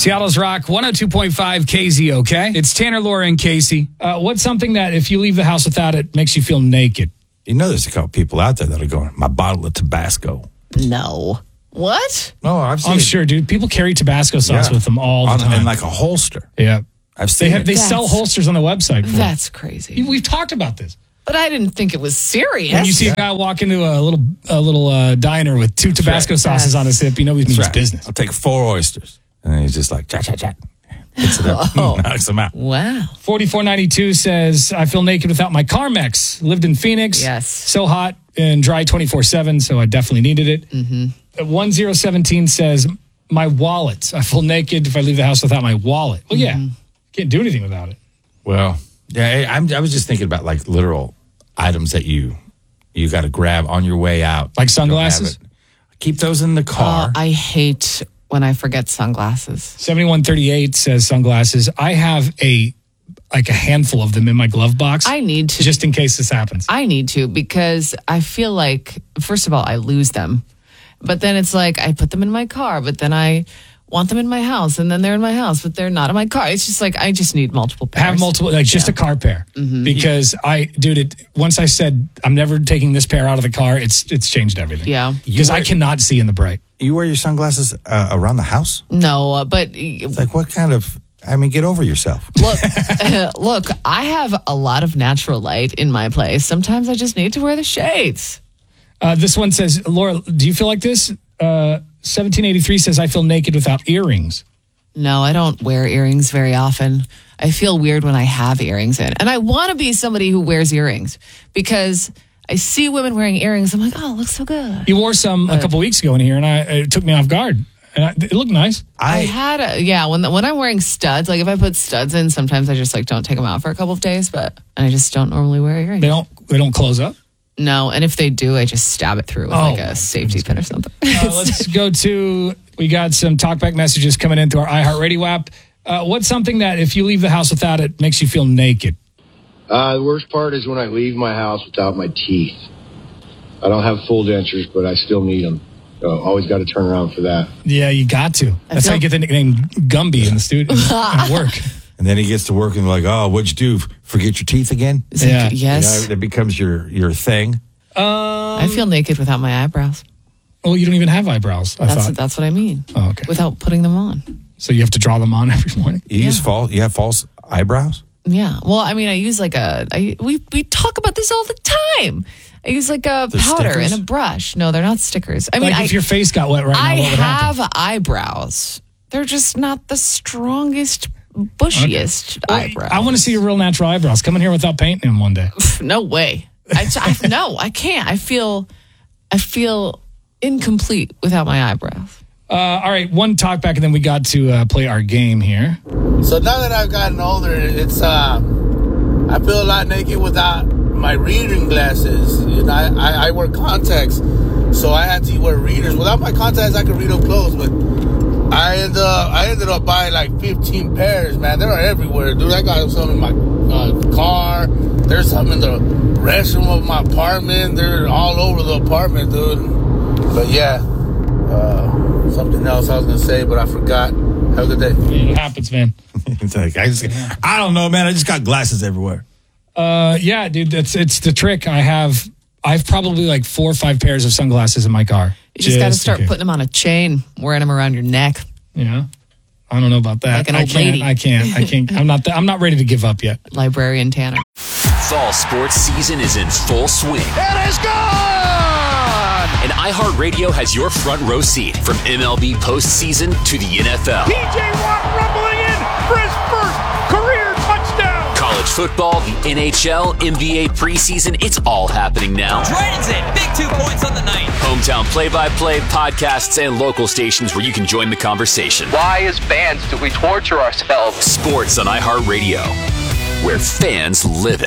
Seattle's Rock, 102.5 KZOK. It's Tanner, Laura, and Casey. What's something that if you leave the house without it makes you feel naked? You know there's a couple people out there that are going, my bottle of Tabasco. No. What? No, I've seen I'm sure, dude. People carry Tabasco sauce with them all the time. In like a holster. Yeah. I've seen They sell holsters on the website. That's crazy. We've talked about this. But I didn't think it was serious. When you see a guy walk into a little diner with 2 Tabasco sauces on his hip, you know he means business. I'll take 4 oysters. And he's just like, chat. Hits it up. Knocks them out. Wow. 4492 says, I feel naked without my Carmex. Lived in Phoenix. Yes. So hot and dry 24/7, so I definitely needed it. 1017 says, my wallet. I feel naked if I leave the house without my wallet. Well, yeah. Can't do anything without it. Well, yeah, I was just thinking about like literal items that you got to grab on your way out. Like sunglasses? Keep those in the car. I hate when I forget sunglasses. 7138 says sunglasses. I have a handful of them in my glove box. I need to. Just in case this happens. I need to because I feel like, first of all, I lose them. But then it's like I put them in my car, but then I want them in my house, and then they're in my house, but they're not in my car. It's just like I just need multiple pairs. Have multiple, like just a car pair. Because once I said I'm never taking this pair out of the car, it's changed everything. Yeah. Because I cannot see in the bright. You wear your sunglasses around the house? No, but It's like what kind of... I mean, get over yourself. Look, I have a lot of natural light in my place. Sometimes I just need to wear the shades. This one says, Laura, do you feel like this? 1783 says, I feel naked without earrings. No, I don't wear earrings very often. I feel weird when I have earrings in. And I want to be somebody who wears earrings because I see women wearing earrings. I'm like, oh, it looks so good. You wore some a couple weeks ago in here, and it took me off guard. And it looked nice. When I'm wearing studs, like if I put studs in, sometimes I just like don't take them out for a couple of days, but I just don't normally wear earrings. They don't close up? No, and if they do, I just stab it through with like a safety pin or something. Let's go to, we got some talkback messages coming in through our iHeartRadio app. What's something that if you leave the house without it makes you feel naked? The worst part is when I leave my house without my teeth. I don't have full dentures, but I still need them. Always got to turn around for that. Yeah, you got to. That's how you get the nickname Gumby in the studio at work. And then he gets to work and like, oh, what'd you do? Forget your teeth again? Yeah. Yes. That becomes your thing. I feel naked without my eyebrows. Well, you don't even have eyebrows, I thought. That's what I mean. Oh, okay. Without putting them on. So you have to draw them on every morning? You have false eyebrows? Yeah. Well, I mean, I use like we talk about this all the time. I use like a powder stickers? and a brush. No, they're not stickers. I mean, if your face got wet right now, what would happen? I have eyebrows. They're just not the strongest, bushiest eyebrows. I want to see your real natural eyebrows. Come in here without painting them one day. No way. No, I can't. I feel incomplete without my eyebrows. All right, one talk back, and then we got to play our game here. So now that I've gotten older, it's I feel a lot naked without my reading glasses. You know, I wear contacts, so I had to wear readers. Without my contacts, I could read up close, but I ended up buying like 15 pairs, man. They're everywhere, dude. I got some in my car. There's some in the restroom of my apartment. They're all over the apartment, dude. But yeah, something else I was gonna say, but I forgot. Have a good day. It happens, man. It's like, I don't know, man. I just got glasses everywhere. Yeah, dude, it's the trick. I've probably like 4 or 5 pairs of sunglasses in my car. You just got to start putting them on a chain, wearing them around your neck. Yeah, I don't know about that. Like an old lady. I can't. I'm not ready to give up yet. Librarian Tanner. Fall sports season is in full swing. It is gone! And iHeartRadio has your front row seat from MLB postseason to the NFL. P.J. Watt rumbling in for his first career touchdown. College football, the NHL, NBA preseason, it's all happening now. Dragons in, big 2 points on the night. Hometown play-by-play, podcasts, and local stations where you can join the conversation. Why, as fans, do we torture ourselves? Sports on iHeartRadio, where fans live it.